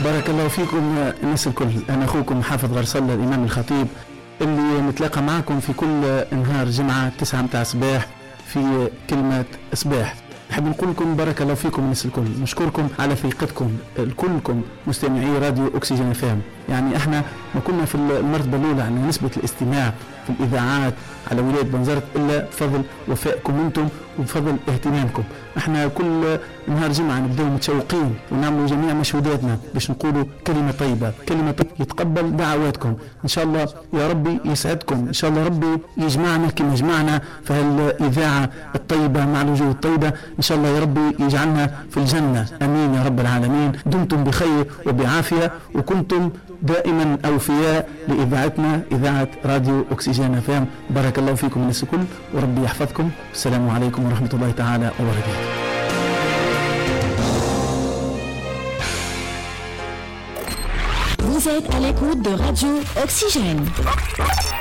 بارك الله فيكم الناس الكل. أنا أخوكم حافظ غرسلة الإمام الخطيب اللي نتلاقى معكم في كل نهار جمعة 9 متاع صباح في كلمة صباح. نحب نقول لكم بارك الله فيكم الناس الكل، نشكركم على ثقتكم كلكم مستمعي راديو أكسجين FM. يعني احنا ما كنا في المرتبة الأولى عن نسبة الاستماع في الإذاعات على ولاية بنزرت إلا بفضل وفائكم أنتم وبفضل اهتمامكم. احنا كل نهار جمعة نبدأ متشوقين ونعملوا جميع مجهوداتنا باش نقولوا كلمة طيبة، كلمة طيبة يتقبل دعواتكم إن شاء الله. يا ربي يسعدكم إن شاء الله، ربي يجمعنا كما جمعنا في هالإذاعة الطيبة مع الوجوه الطيبة إن شاء الله. يا ربي يجعلنا في الجنة، أمين يا رب العالمين. دمتم بخير وبعافية وكنتم دائما أوفياء لإذاعتنا إذاعة راديو أكسجين FM. بارك الله فيكم الناس الكل وربي يحفظكم. السلام عليكم ورحمة الله تعالى وبركاته. Vous êtes à l'écoute de Radio Oxygène.